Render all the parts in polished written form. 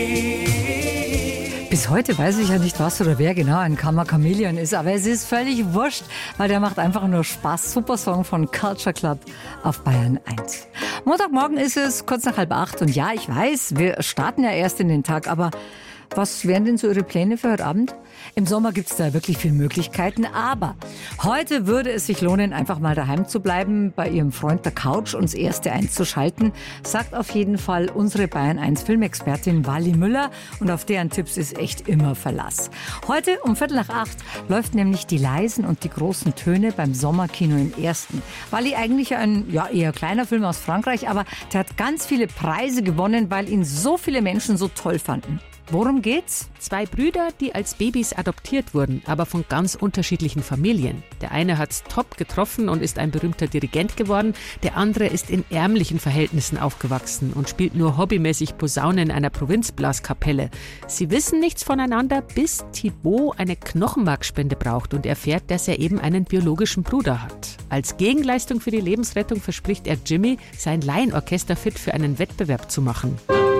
Bis heute weiß ich ja nicht, was oder wer genau ein Karma Chameleon ist, aber es ist völlig wurscht, weil der macht einfach nur Spaß. Super Song von Culture Club auf Bayern 1. Montagmorgen ist es kurz nach 7:30 und ja, ich weiß, wir starten ja erst in den Tag, aber was wären denn so Ihre Pläne für heute Abend? Im Sommer gibt es da wirklich viele Möglichkeiten, aber heute würde es sich lohnen, einfach mal daheim zu bleiben, bei Ihrem Freund der Couch uns Erste einzuschalten, sagt auf jeden Fall unsere Bayern 1 Filmexpertin Wally Müller und auf deren Tipps ist echt immer Verlass. Heute um 7:45 läuft nämlich Die leisen und die großen Töne beim Sommerkino im Ersten. Wally, eigentlich ein eher kleiner Film aus Frankreich, aber der hat ganz viele Preise gewonnen, weil ihn so viele Menschen so toll fanden. Worum geht's? 2 Brüder, die als Babys adoptiert wurden, aber von ganz unterschiedlichen Familien. Der eine hat's top getroffen und ist ein berühmter Dirigent geworden. Der andere ist in ärmlichen Verhältnissen aufgewachsen und spielt nur hobbymäßig Posaune in einer Provinzblaskapelle. Sie wissen nichts voneinander, bis Thibaut eine Knochenmarkspende braucht und erfährt, dass er eben einen biologischen Bruder hat. Als Gegenleistung für die Lebensrettung verspricht er Jimmy, sein Laienorchester fit für einen Wettbewerb zu machen.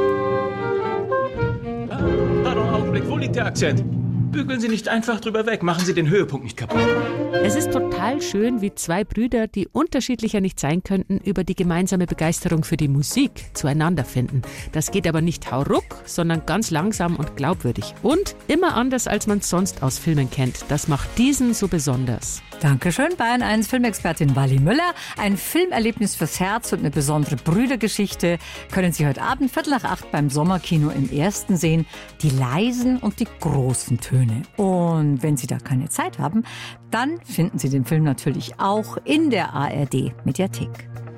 Pardon, Augenblick, wo liegt der Akzent? Bügeln Sie nicht einfach drüber weg, machen Sie den Höhepunkt nicht kaputt. Es ist total schön, wie 2 Brüder, die unterschiedlicher nicht sein könnten, über die gemeinsame Begeisterung für die Musik zueinander finden. Das geht aber nicht hauruck, sondern ganz langsam und glaubwürdig. Und immer anders, als man es sonst aus Filmen kennt. Das macht diesen so besonders. Dankeschön, Bayern 1 Filmexpertin Wally Müller. Ein Filmerlebnis fürs Herz und eine besondere Brüdergeschichte können Sie heute Abend 7:45 beim Sommerkino im Ersten sehen. Die leisen und die großen Töne. Und wenn Sie da keine Zeit haben, dann finden Sie den Film natürlich auch in der ARD Mediathek.